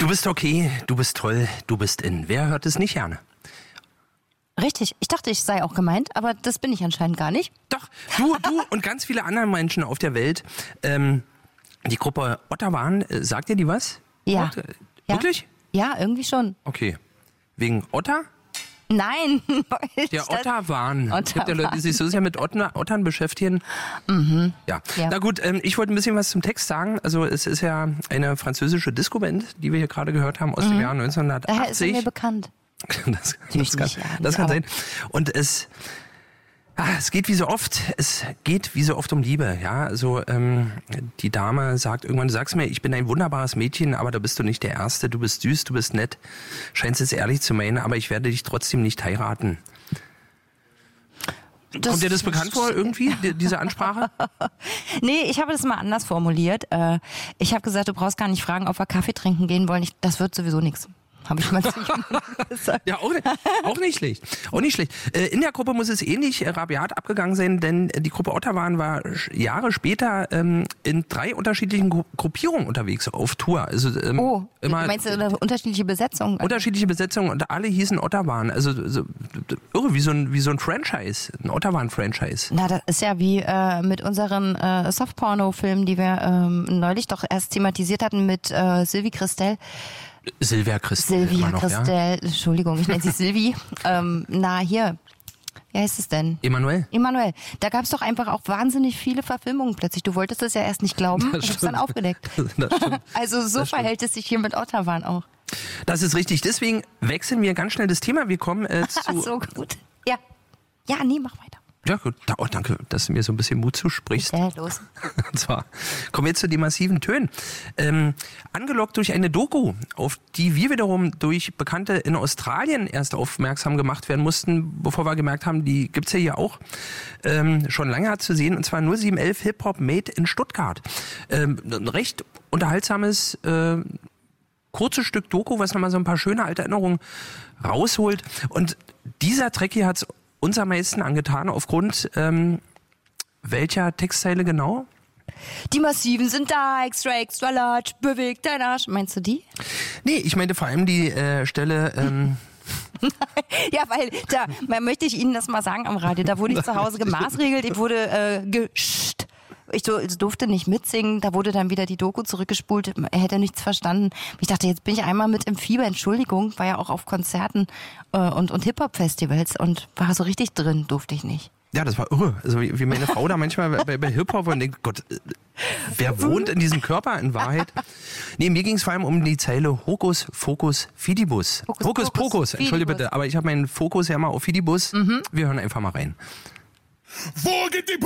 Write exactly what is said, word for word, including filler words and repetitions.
Du bist okay, du bist toll, du bist in. Wer hört es nicht gerne? Richtig. Ich dachte, ich sei auch gemeint, aber das bin ich anscheinend gar nicht. Doch, du, du und ganz viele andere Menschen auf der Welt. Ähm, die Gruppe Ottawan, äh, sagt dir die was? Ja. Ot- äh, Wirklich? Ja, irgendwie schon. Okay. Wegen Otter? Nein. Der Ottawan. Es gibt ja Ottawan. Leute, die sich so sehr mit Ottern, Ottern beschäftigen. Mhm. Ja. Ja. Na gut, ähm, ich wollte ein bisschen was zum Text sagen. Also es ist ja eine französische Disco-Band, die wir hier gerade gehört haben aus dem Jahr Daher ist er neunzehnhundertachtzig. mir bekannt. Das, Natürlich das kann, nicht, ja, das kann aber- sein. Und es, ah, es geht wie so oft, es geht wie so oft um Liebe. Ja, also ähm, die Dame sagt irgendwann, du sagst mir, ich bin ein wunderbares Mädchen, aber da bist du nicht der Erste. Du bist süß, du bist nett, scheinst es ehrlich zu meinen, aber ich werde dich trotzdem nicht heiraten. Das Kommt dir das bekannt vor irgendwie, die, diese Ansprache? Nee, ich habe das mal anders formuliert. Äh, Ich habe gesagt, du brauchst gar nicht fragen, ob wir Kaffee trinken gehen wollen. Ich, das wird sowieso nichts. Habe ich mal zu jemandem gesagt. Ja, auch, auch nicht schlecht. Auch nicht schlecht. Äh, In der Gruppe muss es ähnlich äh, rabiat abgegangen sein, denn die Gruppe Ottawan war sch- Jahre später ähm, in drei unterschiedlichen Gru- Gruppierungen unterwegs auf Tour. Also ähm, Oh, immer meinst du eine unterschiedliche Besetzung? unterschiedliche Besetzungen und alle hießen Ottawan. Also so, irre, wie so ein, wie so ein Franchise, ein Ottawan-Franchise. Na, das ist ja wie äh, mit unseren äh, Softporno-Filmen, die wir ähm, neulich doch erst thematisiert hatten mit äh, Sylvie Christel. Silvia Christel. Silvia immer noch, Christel, Ja? Entschuldigung, ich nenne sie Sylvie. ähm, na, hier, wie heißt es denn? Emanuel. Emanuel, da gab es doch einfach auch wahnsinnig viele Verfilmungen plötzlich. Du wolltest es ja erst nicht glauben, Das ich hab's dann stimmt. aufgedeckt. Das stimmt. Also so Das stimmt. verhält es sich hier mit Ottawan auch. Das ist richtig. Deswegen wechseln wir ganz schnell das Thema. Wir kommen äh, Ach zu... so, gut. Ja, ja, nee, mach weiter. Ja, gut. Da- Oh, danke, dass du mir so ein bisschen Mut zusprichst. Ja, los. Und zwar kommen wir jetzt zu den massiven Tönen. Ähm, angelockt durch eine Doku, auf die wir wiederum durch Bekannte in Australien erst aufmerksam gemacht werden mussten, bevor wir gemerkt haben, die gibt's ja hier auch ähm, schon lange zu sehen. Und zwar null sieben elf Hip-Hop Made in Stuttgart. Ähm, ein recht unterhaltsames, äh, kurzes Stück Doku, was nochmal so ein paar schöne alte Erinnerungen rausholt. Und dieser Track hier hat's uns am meisten angetan, aufgrund ähm, welcher Textzeile genau? Die Massiven sind da, extra, extra large, bewegt dein Arsch. Meinst du die? Nee, ich meinte vor allem die äh, Stelle, ähm, Ja, weil da man möchte ich Ihnen das mal sagen am Radio. Da wurde ich zu Hause gemaßregelt, ich wurde äh, gescht. Ich so, ich durfte nicht mitsingen, da wurde dann wieder die Doku zurückgespult, er hätte nichts verstanden. Ich dachte, jetzt bin ich einmal mit im Fieber, Entschuldigung, war ja auch auf Konzerten äh, und, und Hip-Hop-Festivals und war so richtig drin, durfte ich nicht. ja, das war irre. Also wie, wie meine Frau da manchmal bei, bei Hip-Hop und denkt, Gott, äh, wer wohnt in diesem Körper in Wahrheit? Nee, mir ging es vor allem um die Zeile Hokus, Fokus, Fidibus. Hokus, Hokus, Pokus, Pokus, entschuldige Fidibus. bitte, aber ich habe meinen Fokus ja mal auf Fidibus. Wir hören einfach mal rein. Wo geht die